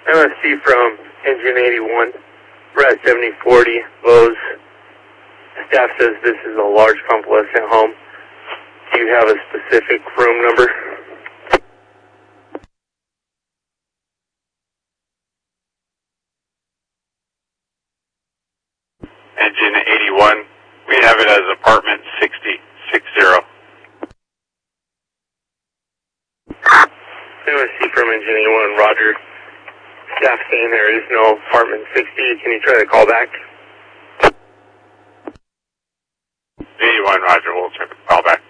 MSC from Engine 81. We're at 7040 Lowe's. Staff says this is a large convalescent home. Do you have a specific room number? Engine 81. We have it as apartment 60. MSC from Engine 81, Roger. Staff saying there is no apartment 60. Can you try to call back? 81, Roger. We'll try to call back.